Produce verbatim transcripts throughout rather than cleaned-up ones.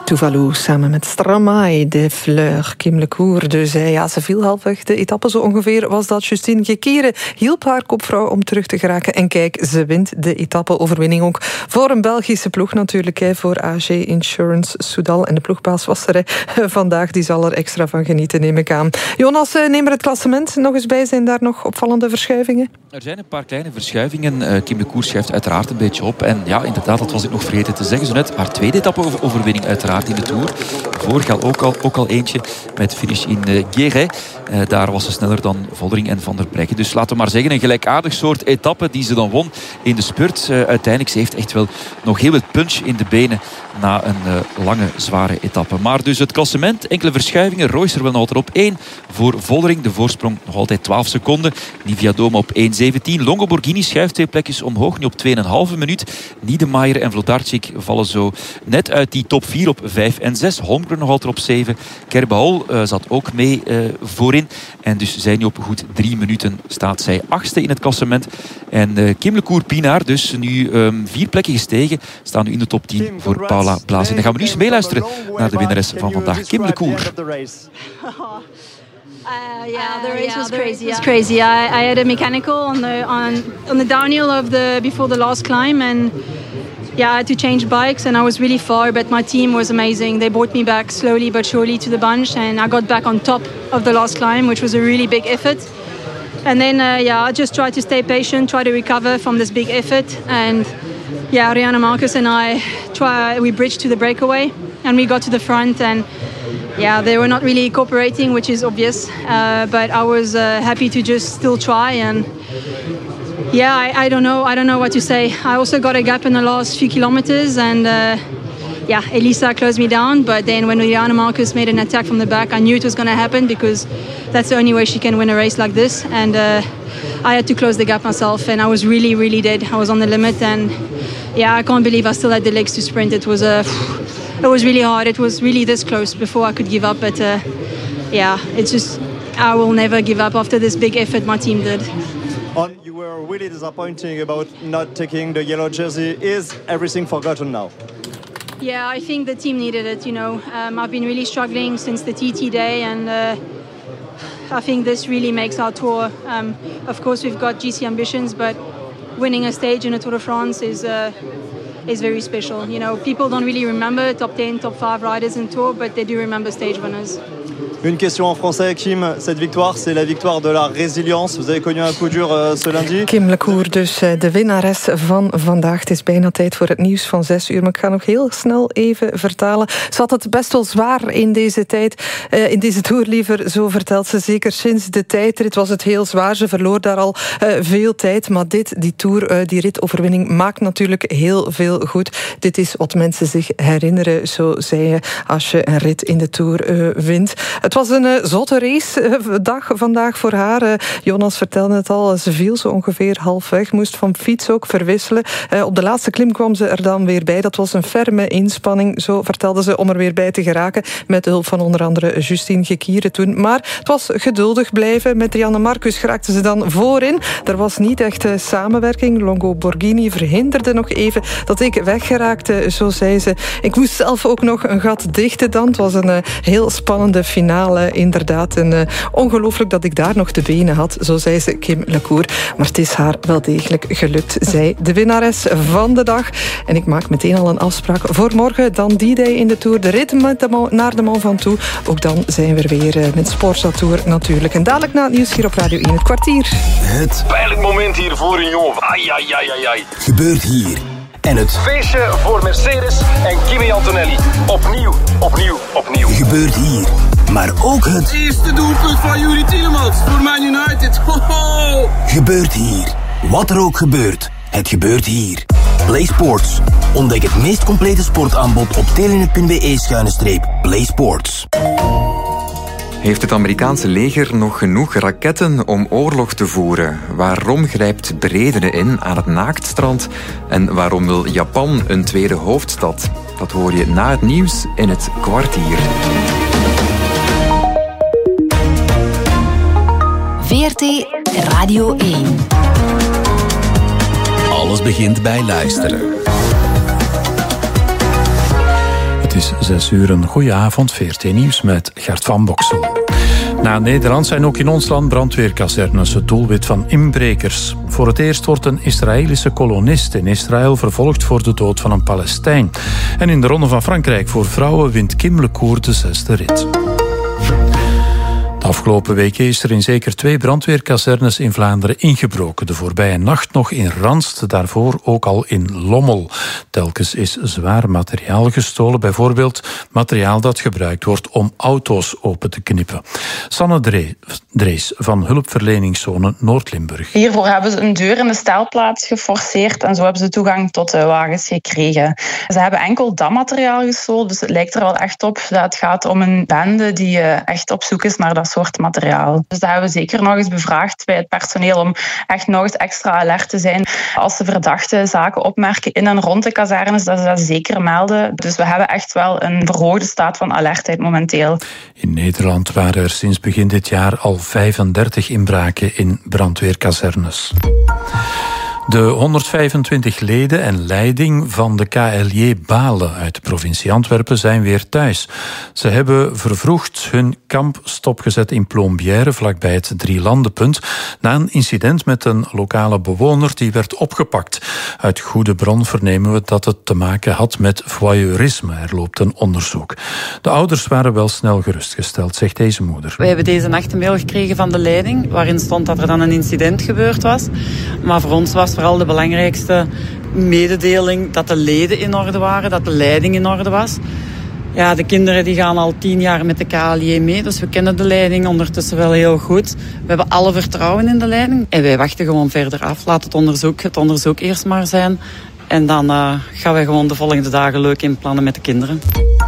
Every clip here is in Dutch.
Tuvalu samen met Stromae de Fleur, Kim Lecour. Dus eh, ja, ze viel halfweg de etappe, zo ongeveer was dat. Justine Gekiere hielp haar kopvrouw om terug te geraken. En kijk, ze wint de etappe-overwinning ook voor een Belgische ploeg natuurlijk, hè, voor A G Insurance Soudal. En de ploegbaas was er hè, vandaag, die zal er extra van genieten, neem ik aan. Jonas, neem er het klassement nog eens bij. Zijn daar nog opvallende verschuivingen? Er zijn een paar kleine verschuivingen. Uh, Kim Lecour schuift uiteraard een beetje op. En ja, inderdaad, dat was ik nog vergeten te zeggen. Zo net haar tweede etappe-overwinning uiteraard in de Tour. Vorig jaar ook al, ook al eentje met finish in uh, Guéret. Uh, daar was ze sneller dan Vollering en Van der Breggen. Dus laten we maar zeggen, een gelijkaardig soort etappe die ze dan won in de spurt. Uh, uiteindelijk, ze heeft echt wel nog heel wat punch in de benen na een uh, lange, zware etappe. Maar dus het klassement, enkele verschuivingen. Reusser wel nog altijd op één voor Vollering. De voorsprong nog altijd twaalf seconden. Nivia-Doma op één zeventien. Longo Borghini schuift twee plekjes omhoog, nu op twee komma vijf minuut. Niedermayer en Vlodarczyk vallen zo net uit die top vier op vijf en zes. Holmgren nog altijd op zeven. Kerbahol uh, zat ook mee uh, voorin. En dus zij nu op goed drie minuten staat zij achtste in het klassement. En uh, Kim Lecour Pinaar dus nu um, vier plekken gestegen. Staan nu in de top tien voor Paula Blaas. En dan gaan we nu eens meeluisteren naar de winnares van vandaag, Kim Lecour. Uh, yeah, the race uh, yeah, was crazy. It was crazy. I, I had a mechanical on the on on the downhill of the before the last climb, and yeah, I had to change bikes, and I was really far. But my team was amazing. They brought me back slowly but surely to the bunch, and I got back on top of the last climb, which was a really big effort. And then uh, yeah, I just tried to stay patient, try to recover from this big effort, and yeah, Rihanna Marcus and I try we bridged to the breakaway, and we got to the front and. Yeah, they were not really cooperating, which is obvious. Uh, but I was uh, happy to just still try, and yeah, I, I don't know, I don't know what to say. I also got a gap in the last few kilometers, and uh, yeah, Elisa closed me down. But then when Rihanna Marcus made an attack from the back, I knew it was going to happen because that's the only way she can win a race like this. And uh, I had to close the gap myself, and I was really, really dead. I was on the limit, and yeah, I can't believe I still had the legs to sprint. It was a. Uh, It was really hard. It was really this close before I could give up. But uh, yeah, it's just I will never give up after this big effort my team did. On, you were really disappointing about not taking the yellow jersey. Is everything forgotten now? Yeah, I think the team needed it. You know, um, I've been really struggling since the T T day, and uh, I think this really makes our tour. Um, of course, we've got G C ambitions, but winning a stage in the Tour de France is. Uh, is very special. You know, people don't really remember top ten, top five riders in Tour, but they do remember stage winners. Une question en français, Kim. Cette victoire, c'est la victoire de la résilience. Vous avez connu un coup dur uh, ce lundi. Kim Lecour, dus de winnares van vandaag. Het is bijna tijd voor het nieuws van zes uur, maar ik ga nog heel snel even vertalen. Ze had het best wel zwaar in deze tijd, uh, in deze Tour liever, zo vertelt ze. Zeker sinds de tijdrit was het heel zwaar. Ze verloor daar al uh, veel tijd, maar dit, die Tour, uh, die ritoverwinning, maakt natuurlijk heel veel goed. Dit is wat mensen zich herinneren, zo zei je, als je een rit in de Tour uh, wint. Het was een uh, zotte race-dag uh, vandaag voor haar. Uh, Jonas vertelde het al, ze viel zo ongeveer halfweg. Moest van fiets ook verwisselen. Uh, op de laatste klim kwam ze er dan weer bij. Dat was een ferme inspanning, zo vertelde ze, om er weer bij te geraken. Met de hulp van onder andere Justine Gekiere toen. Maar het was geduldig blijven. Met Rihanna Marcus geraakte ze dan voorin. Er was niet echt uh, samenwerking. Longo Borghini verhinderde nog even dat ik weggeraakte, zo zei ze. Ik moest zelf ook nog een gat dichten dan. Het was een uh, heel spannende finale. Inderdaad, en uh, ongelooflijk dat ik daar nog de benen had, zo zei ze, Kim Lecour. Maar het is haar wel degelijk gelukt, zij de winnares van de dag. En ik maak meteen al een afspraak voor morgen, dan die day in de Tour, de rit met de man, naar de Mont Ventoux. Ook dan zijn we weer uh, met Sporza Tour natuurlijk. En dadelijk na het nieuws hier op Radio één, het kwartier. Het pijnlijk moment hier voor een jongen. Ai, ai, ai, ai, ai. Gebeurt hier. En het feestje voor Mercedes en Kimi Antonelli. Opnieuw, opnieuw, opnieuw. Gebeurt hier. Maar ook het eerste doelpunt van Yuri Tielemans voor Man United. Ho-ho! Gebeurt hier. Wat er ook gebeurt, het gebeurt hier. Play Sports. Ontdek het meest complete sportaanbod op telenet punt be schuine streep Play Sports. Heeft het Amerikaanse leger nog genoeg raketten om oorlog te voeren? Waarom grijpt Bredene in aan het naaktstrand? En waarom wil Japan een tweede hoofdstad? Dat hoor je na het nieuws in het kwartier. V R T Radio één. Alles begint bij luisteren. Het is zes uur. Een goeie avond, V R T Nieuws met Gert van Boksel. Na Nederland zijn ook in ons land brandweerkazernes het doelwit van inbrekers. Voor het eerst wordt een Israëlische kolonist in Israël vervolgd voor de dood van een Palestijn. En in de Ronde van Frankrijk voor vrouwen wint Kim LeCour de zesde rit. De afgelopen weken is er in zeker twee brandweerkazernes in Vlaanderen ingebroken. De voorbije nacht nog in Ranst, daarvoor ook al in Lommel. Telkens is zwaar materiaal gestolen, bijvoorbeeld materiaal dat gebruikt wordt om auto's open te knippen. Sanne Drees van hulpverleningszone Noord-Limburg. Hiervoor hebben ze een deur in de stelplaats geforceerd en zo hebben ze toegang tot de wagens gekregen. Ze hebben enkel dat materiaal gestolen, dus het lijkt er wel echt op dat het gaat om een bende die echt op zoek is naar dat soort materiaal. Dus dat hebben we zeker nog eens bevraagd bij het personeel om echt nog eens extra alert te zijn. Als ze verdachte zaken opmerken in en rond de kazernes, dat ze dat zeker melden. Dus we hebben echt wel een verhoogde staat van alertheid momenteel. In Nederland waren er sinds begin dit jaar al vijfendertig inbraken in brandweerkazernes. De honderdvijfentwintig leden en leiding van de K L J Balen uit de provincie Antwerpen zijn weer thuis. Ze hebben vervroegd hun kamp stopgezet in Plombière, vlakbij het Drielandenpunt, na een incident met een lokale bewoner die werd opgepakt. Uit goede bron vernemen we dat het te maken had met voyeurisme. Er loopt een onderzoek. De ouders waren wel snel gerustgesteld, zegt deze moeder. We hebben deze nacht een mail gekregen van de leiding, waarin stond dat er dan een incident gebeurd was. Maar voor ons was vooral de belangrijkste mededeling dat de leden in orde waren, dat de leiding in orde was. Ja, de kinderen die gaan al tien jaar met de K L J mee, dus we kennen de leiding ondertussen wel heel goed. We hebben alle vertrouwen in de leiding en wij wachten gewoon verder af. Laat het onderzoek het onderzoek eerst maar zijn en dan uh, gaan wij gewoon de volgende dagen leuk inplannen met de kinderen.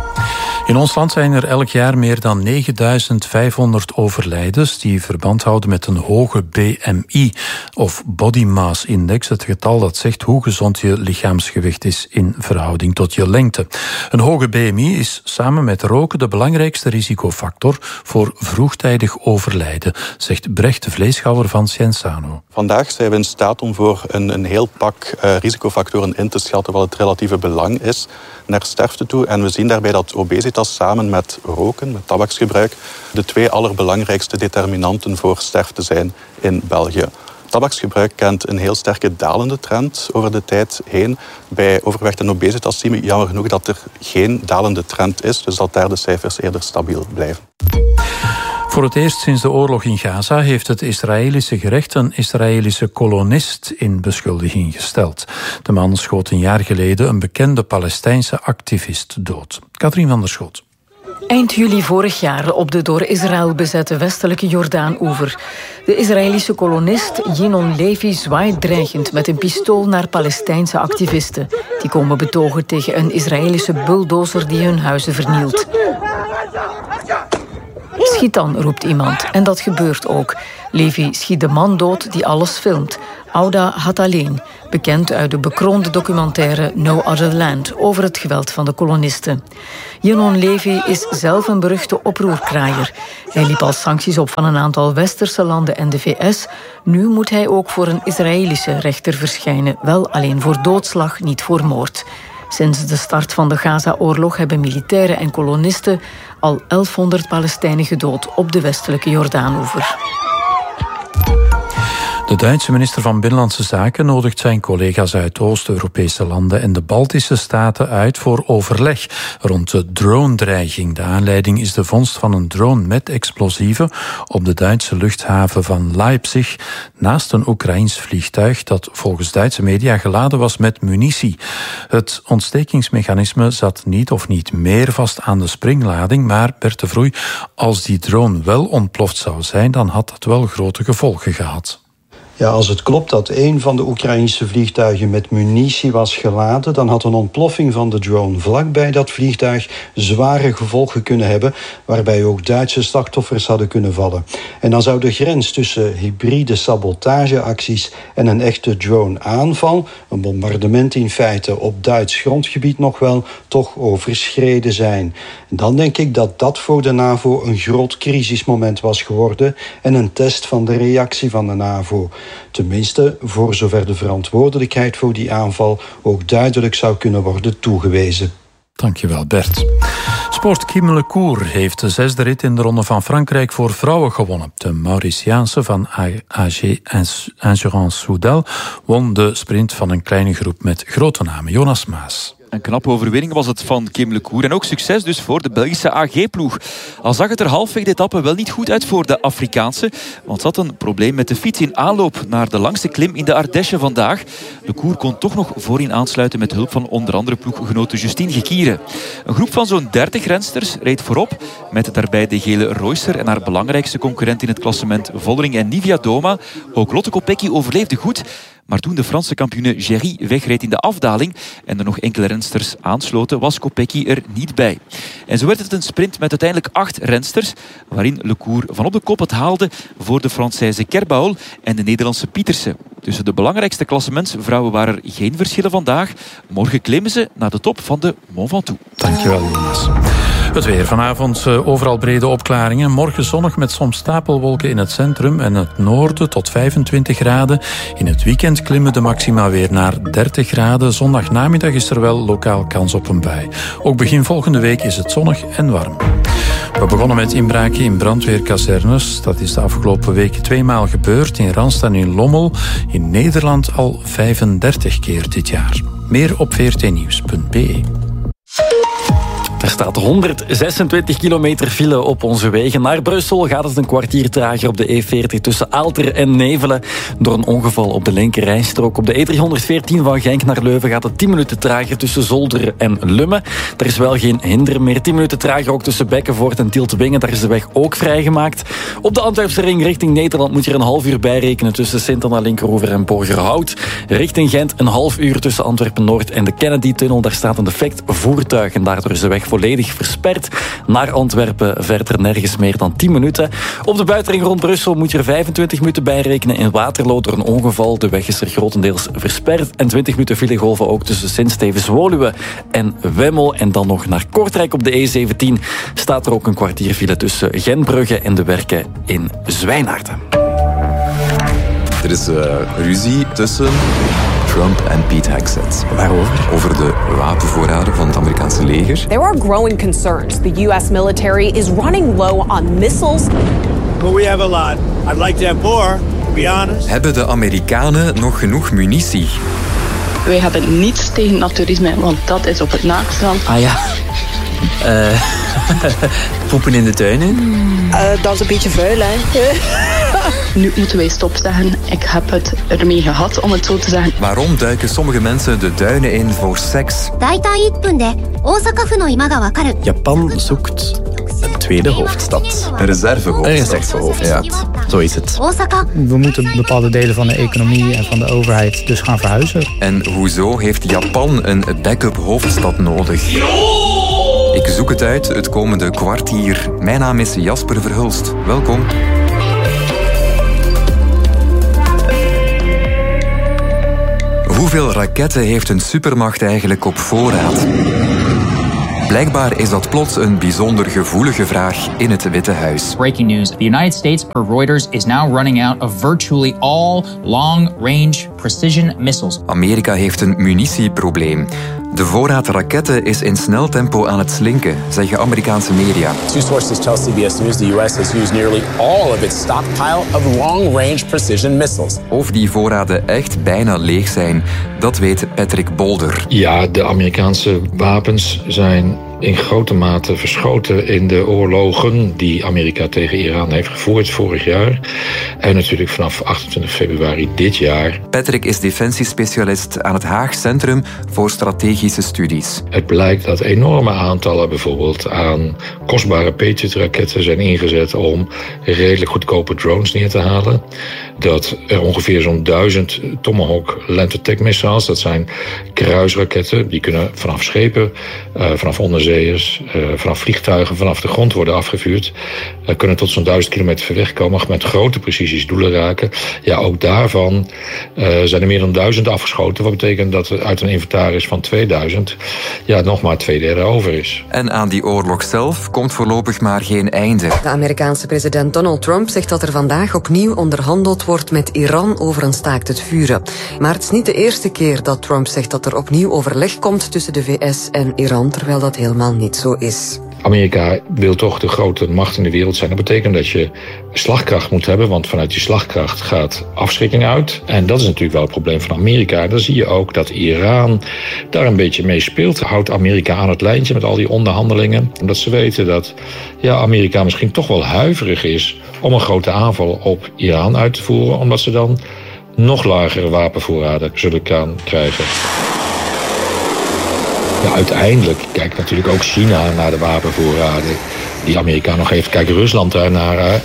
In ons land zijn er elk jaar meer dan negenduizend vijfhonderd overlijdens die verband houden met een hoge B M I of Body Mass Index, het getal dat zegt hoe gezond je lichaamsgewicht is in verhouding tot je lengte. Een hoge B M I is samen met roken de belangrijkste risicofactor voor vroegtijdig overlijden, zegt Brecht de Vleeschouwer van Cienzano. Vandaag zijn we in staat om voor een, een heel pak uh, risicofactoren in te schatten wat het relatieve belang is naar sterfte toe. En we zien daarbij dat obesitas samen met roken, met tabaksgebruik, de twee allerbelangrijkste determinanten voor sterfte zijn in België. Tabaksgebruik kent een heel sterke dalende trend over de tijd heen. Bij overgewicht en obesitas zien we jammer genoeg dat er geen dalende trend is, dus dat daar de cijfers eerder stabiel blijven. Voor het eerst sinds de oorlog in Gaza heeft het Israëlische gerecht een Israëlische kolonist in beschuldiging gesteld. De man schoot een jaar geleden een bekende Palestijnse activist dood. Katrien van der Schoot. Eind juli vorig jaar op de door Israël bezette westelijke Jordaan-oever. De Israëlische kolonist Yinon Levi zwaait dreigend met een pistool naar Palestijnse activisten. Die komen betogen tegen een Israëlische bulldozer die hun huizen vernielt. Schiet dan, roept iemand. En dat gebeurt ook. Levi schiet de man dood die alles filmt. Ouda Hataleen, bekend uit de bekroonde documentaire No Other Land over het geweld van de kolonisten. Yinon Levi is zelf een beruchte oproerkraaier. Hij liep al sancties op van een aantal westerse landen en de V S. Nu moet hij ook voor een Israëlische rechter verschijnen. Wel alleen voor doodslag, niet voor moord. Sinds de start van de Gaza-oorlog hebben militairen en kolonisten al elfhonderd Palestijnen gedood op de westelijke Jordaanoever. De Duitse minister van Binnenlandse Zaken nodigt zijn collega's uit Oost-Europese landen en de Baltische staten uit voor overleg rond de drone-dreiging. De aanleiding is de vondst van een drone met explosieven op de Duitse luchthaven van Leipzig naast een Oekraïns vliegtuig dat volgens Duitse media geladen was met munitie. Het ontstekingsmechanisme zat niet of niet meer vast aan de springlading, maar Bert de Vroei, als die drone wel ontploft zou zijn, dan had dat wel grote gevolgen gehad. Ja, als het klopt dat een van de Oekraïnse vliegtuigen met munitie was geladen, dan had een ontploffing van de drone vlakbij dat vliegtuig zware gevolgen kunnen hebben, waarbij ook Duitse slachtoffers hadden kunnen vallen. En dan zou de grens tussen hybride sabotageacties en een echte drone-aanval, een bombardement in feite op Duits grondgebied nog wel, toch overschreden zijn. En dan denk ik dat dat voor de NAVO een groot crisismoment was geworden en een test van de reactie van de NAVO. Tenminste, voor zover de verantwoordelijkheid voor die aanval ook duidelijk zou kunnen worden toegewezen. Dankjewel, Bert. Sport Kim Lecour heeft de zesde rit in de Ronde van Frankrijk voor vrouwen gewonnen. De Mauritiaanse van A G Assurance Soudal won de sprint van een kleine groep met grote namen. Jonas Maas. Een knappe overwinning was het van Kim Lecour. En ook succes dus voor de Belgische A G-ploeg. Al zag het er halfweg de etappe wel niet goed uit voor de Afrikaanse. Want ze had een probleem met de fiets in aanloop naar de langste klim in de Ardèche vandaag. Lecour kon toch nog voorin aansluiten met hulp van onder andere ploeggenote Justine Gekiere. Een groep van zo'n dertig rensters reed voorop. Met daarbij de gele Reusser en haar belangrijkste concurrent in het klassement Vollering en Nivia Doma. Ook Lotte Kopecky overleefde goed. Maar toen de Franse kampioene Géry wegreed in de afdaling en er nog enkele rensters aansloten, was Kopecky er niet bij. En zo werd het een sprint met uiteindelijk acht rensters, waarin Lecour van op de kop het haalde voor de Française Kerbaol en de Nederlandse Pietersen. Tussen de belangrijkste klassementsvrouwen waren er geen verschillen vandaag. Morgen klimmen ze naar de top van de Mont Ventoux. Dankjewel, Jonas. Het weer. Vanavond overal brede opklaringen. Morgen zonnig met soms stapelwolken in het centrum en het noorden tot vijfentwintig graden. In het weekend klimmen de maxima weer naar dertig graden. Zondagnamiddag is er wel lokaal kans op een bui. Ook begin volgende week is het zonnig en warm. We begonnen met inbraken in brandweerkazernes. Dat is de afgelopen weken tweemaal gebeurd. In Randstad en in Lommel. In Nederland al vijfendertig keer dit jaar. Meer op v r t nieuws punt b e. Er staat honderdzesentwintig kilometer file op onze wegen. Naar Brussel gaat het een kwartier trager op de E veertig tussen Aalter en Nevelen. Door een ongeval op de linkerrijstrook. Op de E driehonderdveertien van Genk naar Leuven gaat het tien minuten trager tussen Zolder en Lummen. Er is wel geen hinder meer. tien minuten trager ook tussen Bekkenvoort en Tieltwingen. Daar is de weg ook vrijgemaakt. Op de Antwerpse ring richting Nederland moet je er een half uur bij rekenen tussen Sint-Anna Linkeroever en Borgerhout. Richting Gent een half uur tussen Antwerpen-Noord en de Kennedy-tunnel. Daar staat een defect voertuig en daardoor is de weg volledig versperd. Naar Antwerpen verder nergens meer dan tien minuten. Op de buitenring rond Brussel moet je er vijfentwintig minuten bij rekenen. In Waterloo door een ongeval. De weg is er grotendeels versperd. En twintig minuten filegolven ook tussen Sint-Stevens-Woluwe en Wemmel. En dan nog naar Kortrijk op de E zeventien staat er ook een kwartier file tussen Gentbrugge en de Werken in Zwijnaarden. Er is uh, ruzie tussen Trump en Pete Hegseth. Waarover? Over de wapenvoorraden van het Amerikaanse leger. There are growing concerns. The U S military is running low on missiles. But we have a lot. I'd like to have more, to be honest. Hebben de Amerikanen nog genoeg munitie? Wij hebben niets tegen naturisme, want dat is op het Naakstrand. Ah ja. Uh, poepen in de tuinen? Uh, dat is een beetje vuil, hè. Nu moeten wij stop zeggen. Ik heb het ermee gehad, om het zo te zeggen. Waarom duiken sommige mensen de duinen in voor seks? Japan zoekt een tweede hoofdstad. Een reservehoofdstad. Een reservehoofdstad. Ja, zo is het. We moeten bepaalde delen van de economie en van de overheid dus gaan verhuizen. En hoezo heeft Japan een backup hoofdstad nodig? Ik zoek het uit het komende kwartier. Mijn naam is Jasper Verhulst. Welkom. Hoeveel raketten heeft een supermacht eigenlijk op voorraad? Blijkbaar is dat plots een bijzonder gevoelige vraag in het Witte Huis. Breaking news. The United States, per Reuters, is now running out of virtually all long-range precision missiles. Amerika heeft een munitieprobleem. De voorraad raketten is in snel tempo aan het slinken, zeggen Amerikaanse media. Two sources tell C B S News the U S has used nearly all of its stockpile of long-range precision missiles. Of die voorraden echt bijna leeg zijn, dat weet Patrick Bolder. Ja, de Amerikaanse wapens zijn in grote mate verschoten in de oorlogen die Amerika tegen Iran heeft gevoerd vorig jaar. En natuurlijk vanaf achtentwintig februari dit jaar. Patrick is defensiespecialist aan het Haag Centrum voor Strategische Studies. Het blijkt dat enorme aantallen bijvoorbeeld aan kostbare Patriot-raketten zijn ingezet om redelijk goedkope drones neer te halen. Dat er ongeveer zo'n duizend Tomahawk Land Attack missiles, dat zijn kruisraketten, die kunnen vanaf schepen, uh, vanaf onderzee onderzeeërs, uh, vanaf vliegtuigen, vanaf de grond worden afgevuurd. Uh, kunnen tot zo'n duizend kilometer ver weg komen, met grote precisies doelen raken. Ja, ook daarvan uh, zijn er meer dan duizend afgeschoten. Wat betekent dat er uit een inventaris van tweeduizend ja, nog maar twee derde over is. En aan die oorlog zelf komt voorlopig maar geen einde. De Amerikaanse president Donald Trump zegt dat er vandaag opnieuw onderhandeld wordt met Iran over een staakt het vuren. Maar het is niet de eerste keer dat Trump zegt dat er opnieuw overleg komt tussen de V S en Iran, terwijl dat helemaal niet zo is. Amerika wil toch de grote macht in de wereld zijn. Dat betekent dat je slagkracht moet hebben, want vanuit die slagkracht gaat afschrikking uit. En dat is natuurlijk wel het probleem van Amerika. Dan zie je ook dat Iran daar een beetje mee speelt. Houdt Amerika aan het lijntje met al die onderhandelingen. Omdat ze weten dat ja, Amerika misschien toch wel huiverig is om een grote aanval op Iran uit te voeren, omdat ze dan nog lagere wapenvoorraden zullen gaan krijgen. Ja, uiteindelijk kijkt natuurlijk ook China naar de wapenvoorraden die Amerika nog heeft. Kijkt Rusland daarnaar.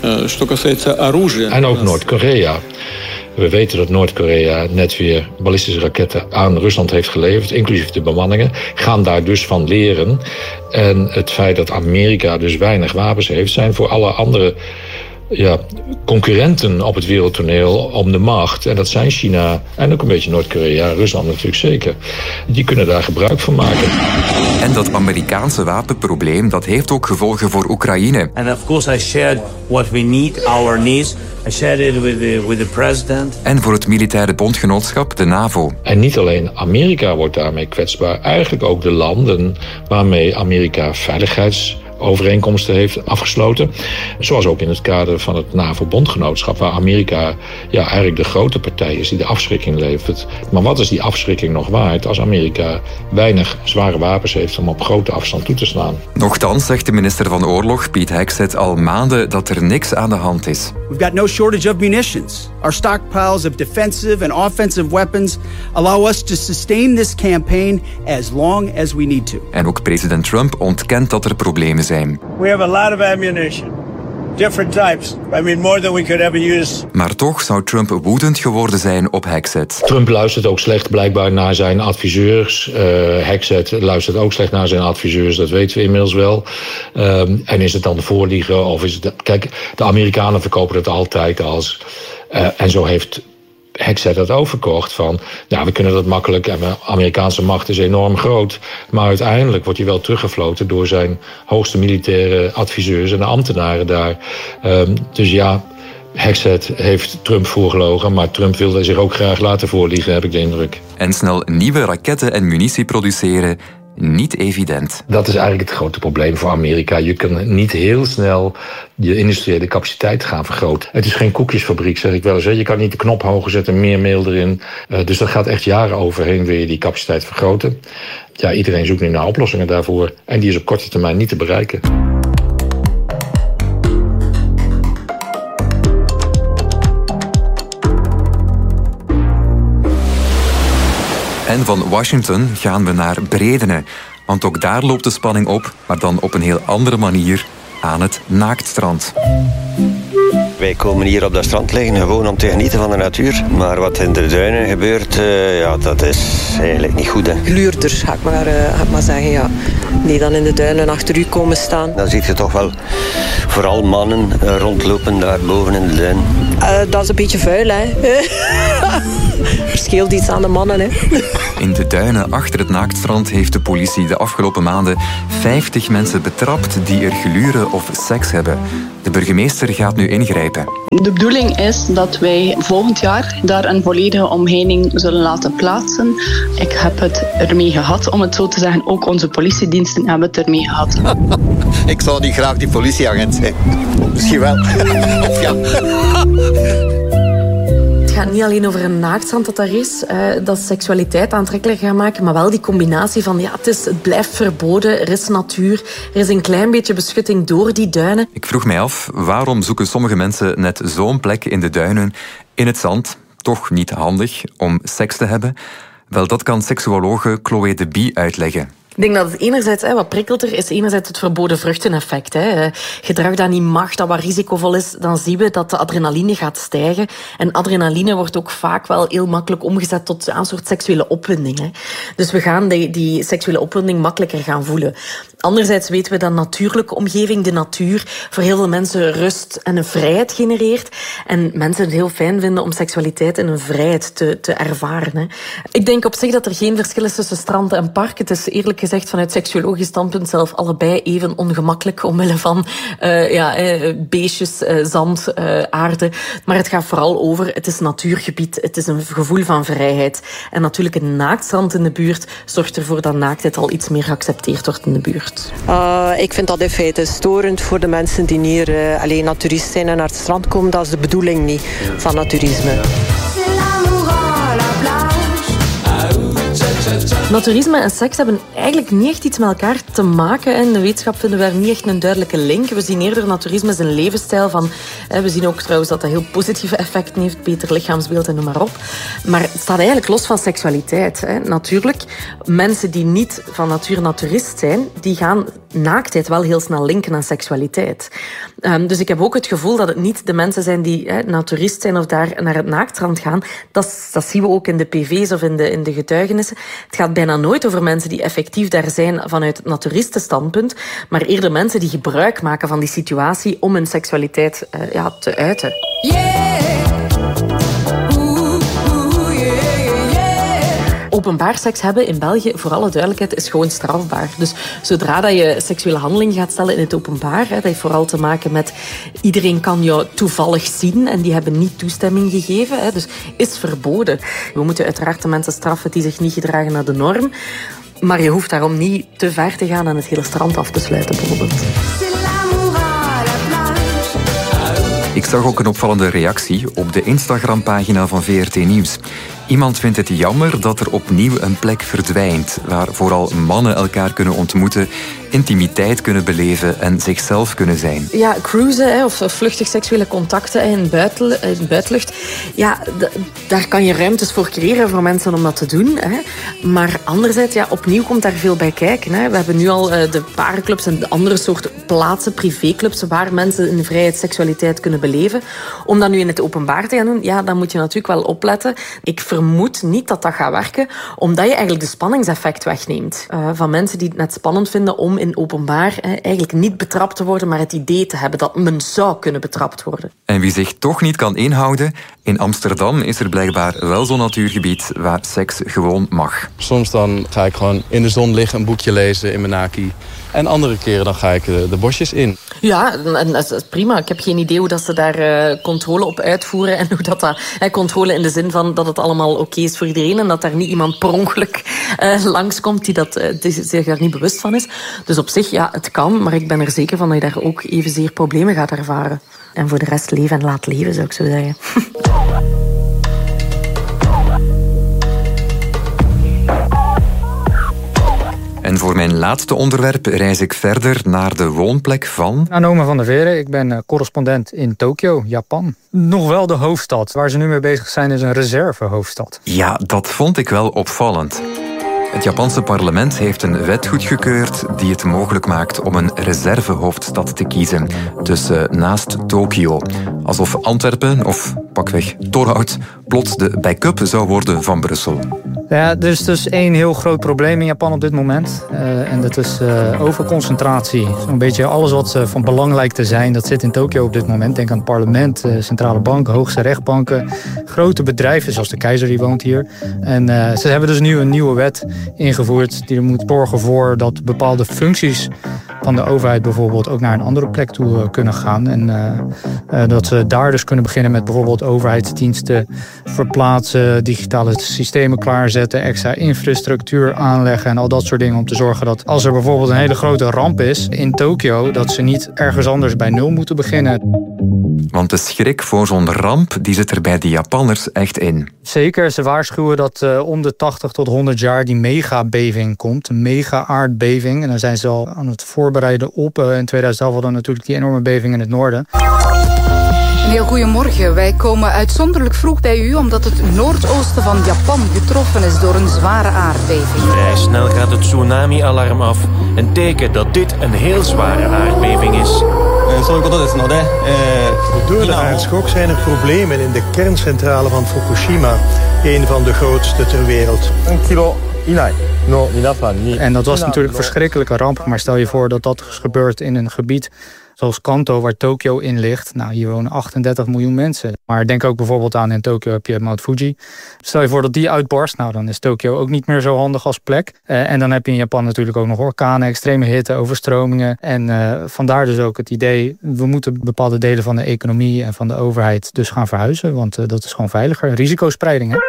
Uh, en ook Noord-Korea. We weten dat Noord-Korea net weer ballistische raketten aan Rusland heeft geleverd, inclusief de bemanningen. Gaan daar dus van leren. En het feit dat Amerika dus weinig wapens heeft, zijn voor alle andere ja, concurrenten op het wereldtoneel om de macht. En dat zijn China en ook een beetje Noord-Korea, Rusland natuurlijk zeker. Die kunnen daar gebruik van maken. En dat Amerikaanse wapenprobleem, dat heeft ook gevolgen voor Oekraïne. And of course I shared what we need, our needs. I shared it with the, with the president. En voor het militaire bondgenootschap, de NAVO. En niet alleen Amerika wordt daarmee kwetsbaar, eigenlijk ook de landen waarmee Amerika veiligheids overeenkomsten heeft afgesloten. Zoals ook in het kader van het NAVO-bondgenootschap, waar Amerika ja, eigenlijk de grote partij is die de afschrikking levert. Maar wat is die afschrikking nog waard als Amerika weinig zware wapens heeft om op grote afstand toe te slaan? Nochtans zegt de minister van Oorlog, Pete Hegseth, al maanden dat er niks aan de hand is. We've got no shortage of munitions. Our stockpiles of defensive and offensive weapons allow us to sustain this campaign as long as we need to. En ook president Trump ontkent dat er problemen zijn. We have a lot of ammunition. Different types. I mean, more than we could ever use. Maar toch zou Trump woedend geworden zijn op Hegseth. Trump luistert ook slecht blijkbaar naar zijn adviseurs. Uh, Hegseth luistert ook slecht naar zijn adviseurs, dat weten we inmiddels wel. Um, en is het dan de voorliegen of is het... De... Kijk, de Amerikanen verkopen het altijd als... Uh, en zo heeft Hegseth dat overkocht van, ja, we kunnen dat makkelijk en de Amerikaanse macht is enorm groot. Maar uiteindelijk wordt hij wel teruggefloten door zijn hoogste militaire adviseurs en de ambtenaren daar. Um, dus ja, Hegseth heeft Trump voorgelogen, maar Trump wilde zich ook graag laten voorliegen, heb ik de indruk. En snel nieuwe raketten en munitie produceren, niet evident. Dat is eigenlijk het grote probleem voor Amerika. Je kan niet heel snel je industriële capaciteit gaan vergroten. Het is geen koekjesfabriek, zeg ik wel eens. Je kan niet de knop hoger zetten, meer meel erin. Uh, dus dat gaat echt jaren overheen, wil je die capaciteit vergroten. Ja, iedereen zoekt nu naar oplossingen daarvoor. En die is op korte termijn niet te bereiken. En van Washington gaan we naar Bredene. Want ook daar loopt de spanning op, maar dan op een heel andere manier aan het naaktstrand. Wij komen hier op dat strand liggen gewoon om te genieten van de natuur. Maar wat in de duinen gebeurt, uh, ja, dat is eigenlijk niet goed. Hè. Gluurders, ga ik maar, uh, ga ik maar zeggen, ja. Die dan in de duinen achter u komen staan. Dan zie je toch wel vooral mannen uh, rondlopen daar boven in de duin. Uh, dat is een beetje vuil, hè. Er scheelt iets aan de mannen, hè. In de duinen achter het naaktstrand heeft de politie de afgelopen maanden vijftig mensen betrapt die er gluren of seks hebben. De burgemeester gaat nu ingrijpen. De bedoeling is dat wij volgend jaar daar een volledige omheining zullen laten plaatsen. Ik heb het ermee gehad, om het zo te zeggen. Ook onze politiediensten hebben het ermee gehad. Ik zou niet graag die politieagent zijn. Misschien wel. Of ja. Het gaat niet alleen over een naaktstrand dat er is, uh, dat seksualiteit aantrekkelijk gaat maken, maar wel die combinatie van, ja, het, is, het blijft verboden, er is natuur, er is een klein beetje beschutting door die duinen. Ik vroeg mij af, waarom zoeken sommige mensen net zo'n plek in de duinen, in het zand, toch niet handig om seks te hebben? Wel, dat kan seksuologe Chloé de Bie uitleggen. Ik denk dat het enerzijds, hè, wat prikkelter is, enerzijds het verboden vruchten-effect. Hè. Gedrag dat niet mag, dat wat risicovol is, dan zien we dat de adrenaline gaat stijgen. En adrenaline wordt ook vaak wel heel makkelijk omgezet tot een soort seksuele opwinding. Hè. Dus we gaan die, die seksuele opwinding makkelijker gaan voelen. Anderzijds weten we dat natuurlijke omgeving, de natuur, voor heel veel mensen rust en een vrijheid genereert. En mensen het heel fijn vinden om seksualiteit in een vrijheid te, te ervaren. Hè. Ik denk op zich dat er geen verschil is tussen strand en park. Het is eerlijk gezegd vanuit seksuologisch standpunt zelf allebei even ongemakkelijk omwille van uh, ja, uh, beestjes, uh, zand, uh, aarde. Maar het gaat vooral over, het is natuurgebied, het is een gevoel van vrijheid. En natuurlijk een naaktstrand in de buurt zorgt ervoor dat naaktheid al iets meer geaccepteerd wordt in de buurt. Uh, ik vind dat in feite storend voor de mensen die hier uh, alleen naturist zijn en naar het strand komen. Dat is de bedoeling niet van naturisme. Naturisme en seks hebben eigenlijk niet echt iets met elkaar te maken. In de wetenschap vinden we daar niet echt een duidelijke link. We zien eerder naturisme als een levensstijl. Van, we zien ook trouwens dat dat heel positieve effecten heeft. Beter lichaamsbeeld en noem maar op. Maar het staat eigenlijk los van seksualiteit. Natuurlijk, mensen die niet van nature naturist zijn, die gaan naaktheid wel heel snel linken aan seksualiteit. Um, dus ik heb ook het gevoel dat het niet de mensen zijn die hè, naturist zijn of daar naar het naaktstrand gaan. Dat, dat zien we ook in de P V's of in de, in de getuigenissen. Het gaat bijna nooit over mensen die effectief daar zijn vanuit het naturistenstandpunt, maar eerder mensen die gebruik maken van die situatie om hun seksualiteit uh, ja, te uiten. Yeah. Openbaar seks hebben in België, voor alle duidelijkheid, is gewoon strafbaar. Dus zodra dat je seksuele handeling gaat stellen in het openbaar, hè, dat heeft vooral te maken met iedereen kan jou toevallig zien en die hebben niet toestemming gegeven. Hè, dus is verboden. We moeten uiteraard de mensen straffen die zich niet gedragen naar de norm. Maar je hoeft daarom niet te ver te gaan en het hele strand af te sluiten, bijvoorbeeld. Ik zag ook een opvallende reactie op de Instagram-pagina van V R T Nieuws. Iemand vindt het jammer dat er opnieuw een plek verdwijnt waar vooral mannen elkaar kunnen ontmoeten, intimiteit kunnen beleven en zichzelf kunnen zijn. Ja, cruisen hè, of vluchtig seksuele contacten in, buiten, in buitenlucht. Ja, d- daar kan je ruimtes voor creëren voor mensen om dat te doen. Hè. Maar anderzijds, ja, opnieuw komt daar veel bij kijken. Hè. We hebben nu al uh, de parenclubs en de andere soorten plaatsen, privéclubs, waar mensen in vrijheid seksualiteit kunnen beleven. Om dat nu in het openbaar te gaan doen, ja, dan moet je natuurlijk wel opletten. Ik vermoed niet dat dat gaat werken, omdat je eigenlijk de spanningseffect wegneemt. Uh, van mensen die het net spannend vinden om in openbaar eh, eigenlijk niet betrapt te worden, maar het idee te hebben dat men zou kunnen betrapt worden. En wie zich toch niet kan inhouden, in Amsterdam is er blijkbaar wel zo'n natuurgebied waar seks gewoon mag. Soms dan ga ik gewoon in de zon liggen, een boekje lezen in mijn naki. En andere keren dan ga ik de, de bosjes in. Ja, en dat is prima. Ik heb geen idee hoe dat ze daar uh, controle op uitvoeren. En hoe dat, dat uh, controle in de zin van dat het allemaal oké okay is voor iedereen. En dat daar niet iemand per ongeluk uh, langskomt die, dat, uh, die zich daar niet bewust van is. Dus op zich, ja, het kan. Maar ik ben er zeker van dat je daar ook evenzeer problemen gaat ervaren. En voor de rest leven en laat leven, zou ik zo zeggen. En voor mijn laatste onderwerp reis ik verder naar de woonplek van... Anoma van der Veren, ik ben correspondent in Tokio, Japan. Nog wel de hoofdstad. Waar ze nu mee bezig zijn is een reservehoofdstad. Ja, dat vond ik wel opvallend. Het Japanse parlement heeft een wet goedgekeurd die het mogelijk maakt om een reservehoofdstad te kiezen. Dus uh, naast Tokio. Alsof Antwerpen, of pakweg Torhout, plots de backup zou worden van Brussel. Ja, er is dus één heel groot probleem in Japan op dit moment. Uh, en dat is uh, overconcentratie. Zo'n beetje alles wat uh, van belang lijkt te zijn, dat zit in Tokio op dit moment. Denk aan het parlement, uh, centrale banken, hoogste rechtbanken, grote bedrijven, zoals de keizer die woont hier. En uh, ze hebben dus nu een nieuwe wet ingevoerd die er moet zorgen voor dat bepaalde functies van de overheid bijvoorbeeld ook naar een andere plek toe uh, kunnen gaan. En uh, uh, dat ze daar dus kunnen beginnen met bijvoorbeeld overheidsdiensten verplaatsen, digitale systemen klaarzetten, extra infrastructuur aanleggen en al dat soort dingen om te zorgen dat als er bijvoorbeeld een hele grote ramp is in Tokio, dat ze niet ergens anders bij nul moeten beginnen. Want de schrik voor zo'n ramp, die zit er bij de Japanners echt in. Zeker, ze waarschuwen dat uh, om de tachtig tot honderd jaar die megabeving komt. Een mega-aardbeving. En daar zijn ze al aan het voorbereiden op. Uh, in tweeduizend elf hadden we natuurlijk die enorme beving in het noorden. Een heel goedemorgen. Wij komen uitzonderlijk vroeg bij u omdat het noordoosten van Japan getroffen is door een zware aardbeving. Vrij snel gaat het tsunami-alarm af. Een teken dat dit een heel zware aardbeving is. Door de aardschok zijn er problemen in de kerncentrale van Fukushima. Een van de grootste ter wereld. Een kilo inai. En dat was natuurlijk een verschrikkelijke ramp. Maar stel je voor dat dat gebeurt in een gebied zoals Kanto, waar Tokio in ligt. Nou, hier wonen achtendertig miljoen mensen. Maar denk ook bijvoorbeeld aan, in Tokio heb je Mount Fuji. Stel je voor dat die uitbarst, nou dan is Tokio ook niet meer zo handig als plek. Uh, en dan heb je in Japan natuurlijk ook nog orkanen, extreme hitte, overstromingen. En uh, vandaar dus ook het idee, we moeten bepaalde delen van de economie en van de overheid dus gaan verhuizen. Want uh, dat is gewoon veiliger. Risicospreiding, hè?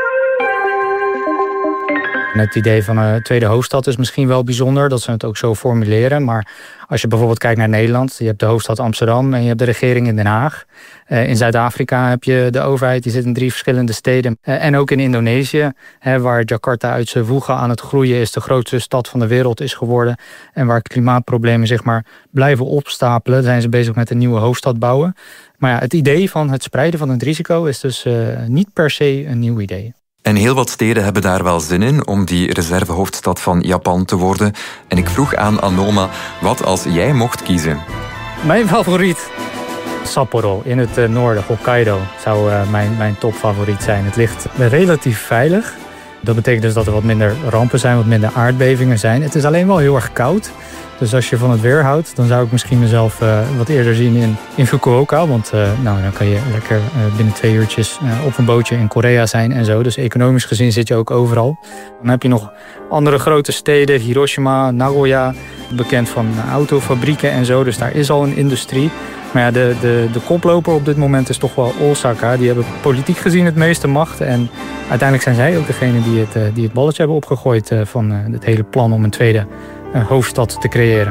En het idee van een tweede hoofdstad is misschien wel bijzonder, dat ze het ook zo formuleren. Maar als je bijvoorbeeld kijkt naar Nederland, je hebt de hoofdstad Amsterdam en je hebt de regering in Den Haag. Uh, in Zuid-Afrika heb je de overheid, die zit in drie verschillende steden. Uh, en ook in Indonesië, hè, waar Jakarta uit zijn voegen aan het groeien is, de grootste stad van de wereld is geworden. En waar klimaatproblemen zeg maar blijven opstapelen, zijn ze bezig met een nieuwe hoofdstad bouwen. Maar ja, het idee van het spreiden van het risico is dus uh, niet per se een nieuw idee. En heel wat steden hebben daar wel zin in om die reservehoofdstad van Japan te worden. En ik vroeg aan Anoma, wat als jij mocht kiezen? Mijn favoriet? Sapporo, in het uh, noorden, Hokkaido, zou uh, mijn, mijn topfavoriet zijn. Het ligt relatief veilig. Dat betekent dus dat er wat minder rampen zijn, wat minder aardbevingen zijn. Het is alleen wel heel erg koud. Dus als je van het weer houdt, dan zou ik misschien mezelf uh, wat eerder zien in, in Fukuoka. Want uh, nou, dan kan je lekker uh, binnen twee uurtjes uh, op een bootje in Korea zijn en zo. Dus economisch gezien zit je ook overal. Dan heb je nog andere grote steden, Hiroshima, Nagoya. Bekend van autofabrieken en zo, dus daar is al een industrie. Maar ja, de, de, de koploper op dit moment is toch wel Osaka. Die hebben politiek gezien het meeste macht. En uiteindelijk zijn zij ook degene die het, uh, die het balletje hebben opgegooid uh, van uh, het hele plan om een tweede uh, hoofdstad te creëren.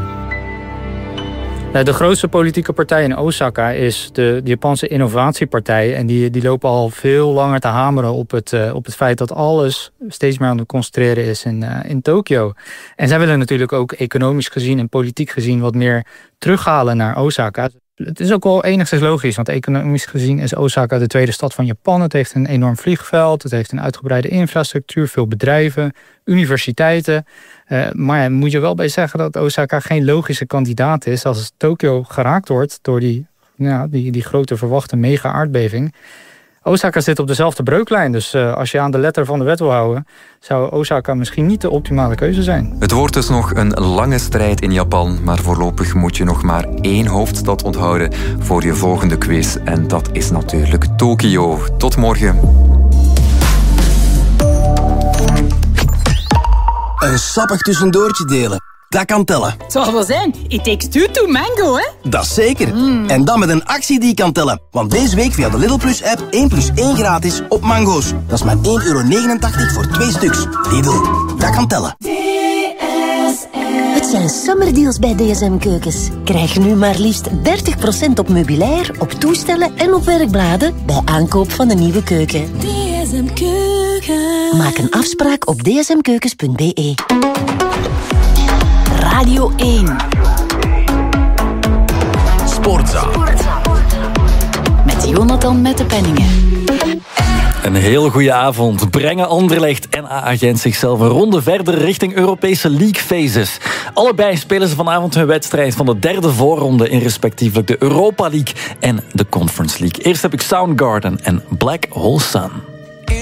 De grootste politieke partij in Osaka is de, de Japanse Innovatiepartij. En die, die lopen al veel langer te hameren op het, uh, op het feit dat alles steeds meer aan het concentreren is in, uh, in Tokio. En zij willen natuurlijk ook economisch gezien en politiek gezien wat meer terughalen naar Osaka. Het is ook wel enigszins logisch, want economisch gezien is Osaka de tweede stad van Japan. Het heeft een enorm vliegveld, het heeft een uitgebreide infrastructuur, veel bedrijven, universiteiten. Uh, maar ja, moet je wel bij zeggen dat Osaka geen logische kandidaat is als Tokio geraakt wordt door die, ja, die, die grote verwachte mega-aardbeving. Osaka zit op dezelfde breuklijn, dus uh, als je aan de letter van de wet wil houden, zou Osaka misschien niet de optimale keuze zijn. Het wordt dus nog een lange strijd in Japan, maar voorlopig moet je nog maar één hoofdstad onthouden voor je volgende quiz. En dat is natuurlijk Tokio. Tot morgen. Een sappig tussendoortje delen. Dat kan tellen. Het zal wel zijn. It takes two to mango, hè? Dat zeker. Mm. En dan met een actie die kan tellen. Want deze week via de Lidl Plus-app één plus één gratis op mango's. Dat is maar één euro negenentachtig voor twee stuks. Lidl, dat kan tellen. D S M. Het zijn summerdeals bij D S M Keukens. Krijg nu maar liefst dertig procent op meubilair, op toestellen en op werkbladen bij aankoop van een nieuwe keuken. D S M Keukens. Maak een afspraak op d s m keukens punt b e. Radio één. Sportza. Met Jonathan met de Penningen. Een heel goede avond. Brengen Anderlecht en A A Gent zichzelf een ronde verder richting Europese League Phases. Allebei spelen ze vanavond hun wedstrijd van de derde voorronde in respectievelijk de Europa League en de Conference League. Eerst heb ik Soundgarden en Black Hole Sun.